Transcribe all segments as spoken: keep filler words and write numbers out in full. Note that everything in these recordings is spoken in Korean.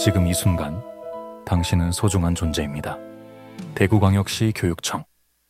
지금 이 순간 당신은 소중한 존재입니다. 대구광역시 교육청.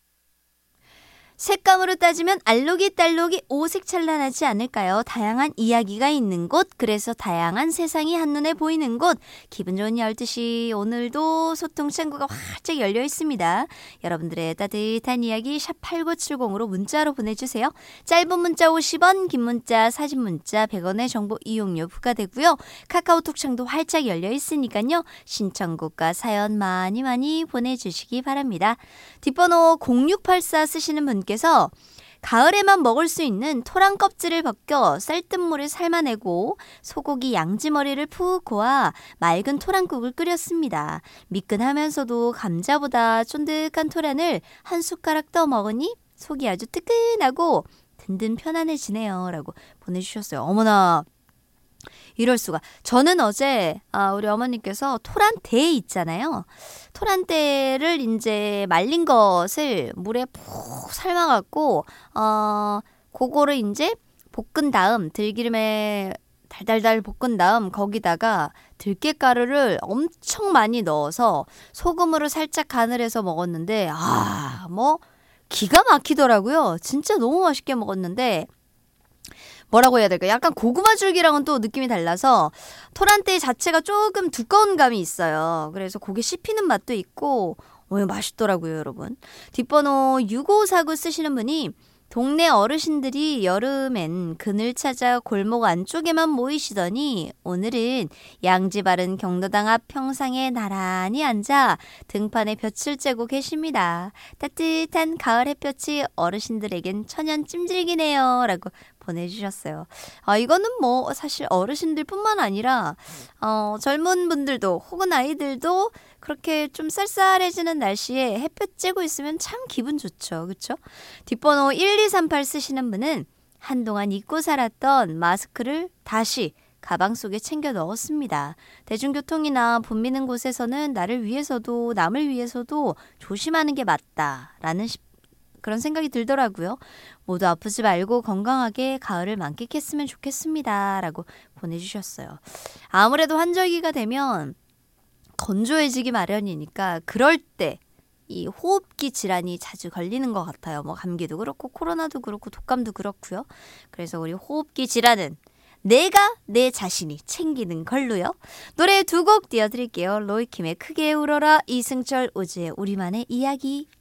색감으로 따지면 알록이딸록이 오색찬란하지 않을까요? 다양한 이야기가 있는 곳, 그래서 다양한 세상이 한눈에 보이는 곳. 기분 좋은 열두 시 오늘도 소통 창구가 활짝 열려 있습니다. 여러분들의 따뜻한 이야기 샵 팔구칠공으로 문자로 보내주세요. 짧은 문자 오십 원, 긴 문자, 사진 문자 백 원의 정보 이용료 부과되고요. 카카오톡 창도 활짝 열려 있으니까요. 신청곡과 사연 많이 많이 보내주시기 바랍니다. 뒷번호 공육팔사 쓰시는 분께 께서 가을에만 먹을 수 있는 토란 껍질을 벗겨 쌀뜨물에 삶아내고 소고기 양지머리를 푹 고아 맑은 토란국을 끓였습니다. 미끈하면서도 감자보다 쫀득한 토란을 한 숟가락 떠 먹으니 속이 아주 뜨끈하고 든든 편안해지네요. 라고 보내주셨어요. 어머나, 이럴 수가. 저는 어제 아, 우리 어머니께서 토란대 있잖아요. 토란대를 이제 말린 것을 물에 푹 삶아갖고 어 그거를 이제 볶은 다음 들기름에 달달달 볶은 다음 거기다가 들깨가루를 엄청 많이 넣어서 소금으로 살짝 간을 해서 먹었는데 아, 뭐 기가 막히더라고요. 진짜 너무 맛있게 먹었는데 뭐라고 해야 될까? 약간 고구마 줄기랑은 또 느낌이 달라서 토란대 자체가 조금 두꺼운 감이 있어요. 그래서 고기 씹히는 맛도 있고 어, 맛있더라고요, 여러분. 뒷번호 육오사구 쓰시는 분이 동네 어르신들이 여름엔 그늘 찾아 골목 안쪽에만 모이시더니 오늘은 양지 바른 경로당 앞 평상에 나란히 앉아 등판에 볕을 쬐고 계십니다. 따뜻한 가을 햇볕이 어르신들에겐 천연 찜질기네요. 라고 보내주셨어요. 아, 이거는 뭐 사실 어르신들 뿐만 아니라 어, 젊은 분들도 혹은 아이들도 그렇게 좀 쌀쌀해지는 날씨에 햇볕 쬐고 있으면 참 기분 좋죠. 그렇죠? 뒷번호 일이삼팔 쓰시는 분은 한동안 잊고 살았던 마스크를 다시 가방 속에 챙겨 넣었습니다. 대중교통이나 붐비는 곳에서는 나를 위해서도 남을 위해서도 조심하는 게 맞다라는 그런 생각이 들더라고요. 모두 아프지 말고 건강하게 가을을 만끽했으면 좋겠습니다. 라고 보내주셨어요. 아무래도 환절기가 되면 건조해지기 마련이니까 그럴 때 이 호흡기 질환이 자주 걸리는 것 같아요. 뭐 감기도 그렇고 코로나도 그렇고 독감도 그렇고요. 그래서 우리 호흡기 질환은 내가 내 자신이 챙기는 걸로요. 노래 두 곡 띄워드릴게요. 로이킴의 크게 울어라, 이승철 오즈의 우리만의 이야기.